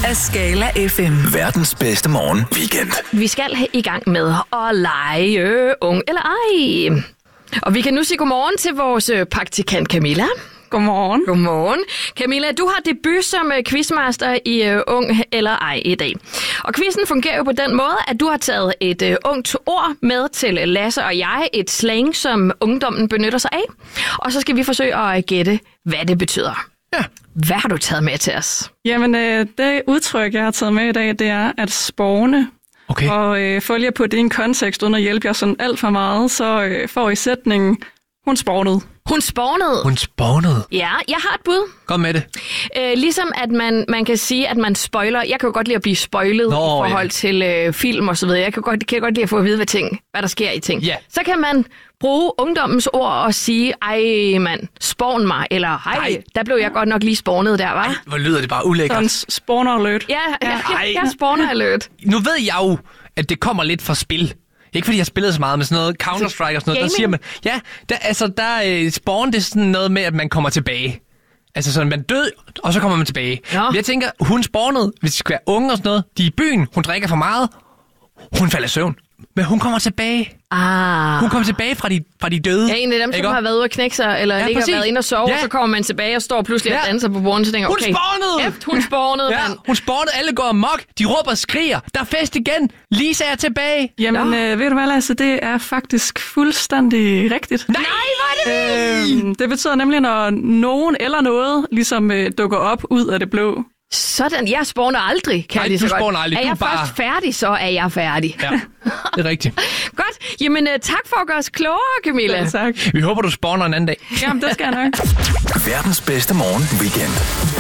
af Skala FM. Verdens bedste morgen weekend. Vi skal i gang med at lege ung eller ej. Og vi kan nu sige godmorgen til vores praktikant Camilla. Godmorgen. Godmorgen. Camilla, du har debut som quizmaster i Ung eller ej i dag. Og quizzen fungerer jo på den måde, at du har taget et ungt ord med til Lasse og jeg. Et slang, som ungdommen benytter sig af. Og så skal vi forsøge at gætte, hvad det betyder. Ja. Hvad har du taget med til os? Jamen, det udtryk, jeg har taget med i dag, det er at spåne. Okay. Og følger på din kontekst, uden at hjælpe jer sådan alt for meget, så får I sætningen, hun spånede. Hun spånede. Hun spawnede. Ja, jeg har et bud. Kom med det. Ligesom at man kan sige, at man spoiler. Jeg kan jo godt lide at blive spoilet i forhold til film og så videre. Jeg kan godt lide at få at vide, hvad der sker i ting. Ja. Så kan man bruge ungdommens ord og sige, ej mand, spawn mig, eller hej, der blev jeg godt nok lige spawnet der, hva'? Hvor lyder det bare ulækkert. Sådan spawner alert. Ja, spawner alert. Nu ved jeg jo, at det kommer lidt fra spil. Ikke fordi jeg spillede så meget med sådan noget Counter-Strike og sådan noget. Der siger man, ja, spawn det er sådan noget med, at man kommer tilbage. Altså sådan, man død, og så kommer man tilbage. Ja. Jeg tænker, hun spawnede, hvis det skal være unge og sådan noget. De er i byen, hun drikker for meget, hun falder i søvn. Men hun kommer tilbage. Hun kommer tilbage fra de døde. Ja, en af dem, som har været ude at knække sig, eller ikke har været inde og sove, og så kommer man tilbage og står pludselig og danser på borden, så tænker hun spawnede! Hun spawnede, mand. Hun spawnede, alle går amok, de råber og skriger, der er fest igen, Lisa er tilbage. Jamen, ved du hvad, Lasse, det er faktisk fuldstændig rigtigt. Nej, hvor er det vildt! Det betyder nemlig, når nogen eller noget ligesom dukker op ud af det blå. Sådan, jeg spawner aldrig, kan Nej, jeg lige så du godt. spawner aldrig. Er Du jeg bare... først færdig, så er jeg færdig. Ja, det er rigtigt. Godt. Jamen, tak for at gøre os klogere, Camilla. Ja, tak. Vi håber, du spawner en anden dag. Jamen, det skal jeg nok. Verdens bedste morgen weekend.